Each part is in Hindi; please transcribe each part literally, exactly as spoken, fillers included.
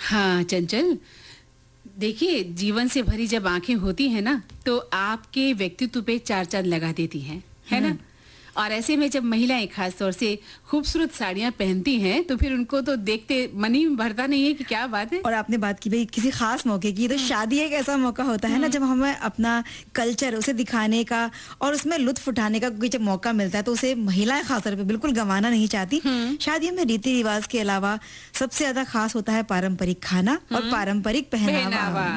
हाँ चंचल, देखिए जीवन से भरी जब आंखें होती हैं ना तो आपके व्यक्तित्व पे चार चांद लगा देती हैं, है ना। और ऐसे में जब महिलाएं खास तौर से खूबसूरत साड़ियां पहनती हैं तो फिर उनको तो देखते मन ही भरता नहीं है कि क्या बात है। और आपने बात की भाई किसी खास मौके की, तो शादी एक ऐसा मौका होता है ना जब हमें अपना कल्चर उसे दिखाने का और उसमें लुत्फ उठाने का कोई जब मौका मिलता है तो उसे महिलाएं खासतौर पे बिल्कुल गंवाना नहीं चाहती। शादियों में रीति रिवाज के अलावा सबसे ज्यादा खास होता है पारंपरिक खाना और पारंपरिक पहनावा।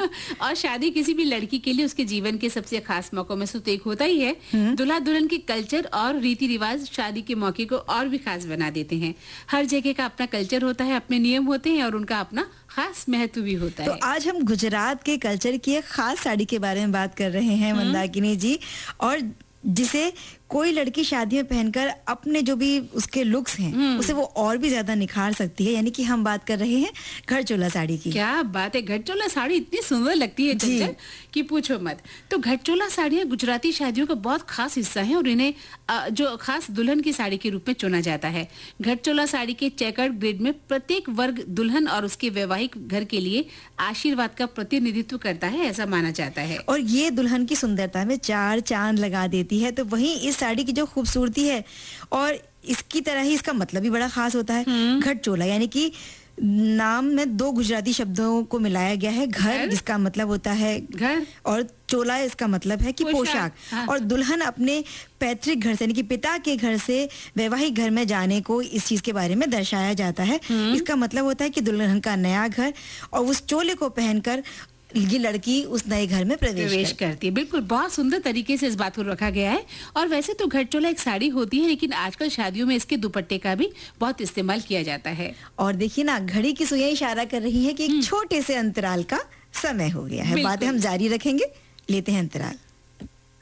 और शादी किसी भी लड़की के लिए उसके जीवन के सबसे खास मौकों में से तो एक होता ही है। दुल्हा दुल्हन के कल्चर और रीति रिवाज शादी के मौके को और भी खास बना देते हैं। हर जगह का अपना कल्चर होता है, अपने नियम होते हैं और उनका अपना खास महत्व भी होता तो है। तो आज हम गुजरात के कल्चर की एक खास साड़ी के बारे में बात कर रहे हैं मंदाकिनी जी, और जिसे कोई लड़की शादी में पहनकर अपने जो भी उसके लुक्स हैं उसे वो और भी ज्यादा निखार सकती है, यानी कि हम बात कर रहे हैं घटचोला साड़ी की। क्या बात है, घटचोला साड़ी इतनी सुंदर लगती है चंचल कि पूछो मत। तो घटचोला साड़ियाँ गुजराती शादियों का बहुत खास हिस्सा है और इन्हें जो खास दुल्हन की साड़ी के रूप में चुना जाता है। घटचोला साड़ी के चेकर्ड ग्रिड में प्रत्येक वर्ग दुल्हन और उसके वैवाहिक घर के लिए आशीर्वाद का प्रतिनिधित्व करता है, ऐसा माना जाता है। और ये दुल्हन की सुंदरता में चार चांद लगा देती है। तो वहीं इस साड़ी की जो खूबसूरती है और इसकी तरह ही इसका मतलब भी बड़ा खास होता है। घटचोला यानी कि नाम में दो गुजराती शब्दों को मिलाया गया है। घर जिसका मतलब होता है घर और चोला इसका मतलब है कि पोशाक। हाँ। और दुल्हन अपने पैतृक घर से यानी कि पिता के घर से वैवाहिक घर में जाने को इस चीज के बारे में दर्शाया जाता है। इसका मतलब होता है कि दुल्हन का नया घर और उस चोले को पहनकर ये लड़की उस नए घर में प्रवेश, प्रवेश कर। करती है। बिल्कुल, बहुत सुंदर तरीके से इस बात को रखा गया है। और वैसे तो घटचोला एक साड़ी होती है, लेकिन आजकल शादियों में इसके दुपट्टे का भी बहुत इस्तेमाल किया जाता है। और देखिए ना, घड़ी की सुइयां इशारा कर रही है कि एक छोटे से अंतराल का समय हो गया है। बातें हम जारी रखेंगे, लेते हैं अंतराल।